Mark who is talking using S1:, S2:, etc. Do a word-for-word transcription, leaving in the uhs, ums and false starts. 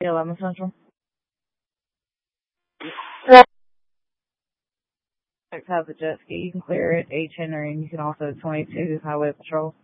S1: eleven Central. Have the jet ski. You can clear it, H Henry, and you can also twenty-two Highway Patrol.